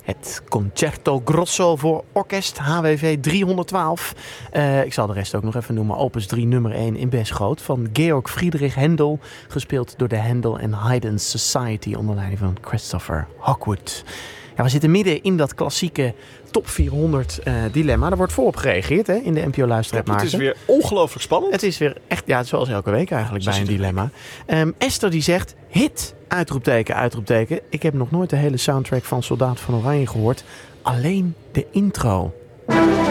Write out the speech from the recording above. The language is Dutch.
Het Concerto Grosso voor orkest HWV 312. Ik zal de rest ook nog even noemen. Opus 3 nummer 1 in Beschoot van Georg Friedrich Händel. Gespeeld door de Händel and Haydn Society onder leiding van Christopher Hogwood. Ja, we zitten midden in dat klassieke top 400 dilemma. Daar wordt voorop gereageerd in de NPO Luisterapp. Het is weer ongelooflijk spannend. Het is weer echt, ja, zoals elke week eigenlijk bij een dilemma. Esther die zegt, hit, uitroepteken, uitroepteken. Ik heb nog nooit de hele soundtrack van Soldaat van Oranje gehoord. Alleen de intro.